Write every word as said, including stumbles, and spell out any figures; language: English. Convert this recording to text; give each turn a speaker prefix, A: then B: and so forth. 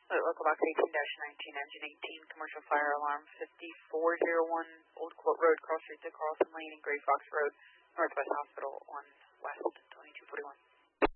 A: Local box eighteen nineteen, engine eighteen, commercial fire alarm fifty-four oh one, Old Court Road, Cross Street to Carlson Lane, and Gray Fox Road, Northwest Hospital, one West, twenty-two forty-one.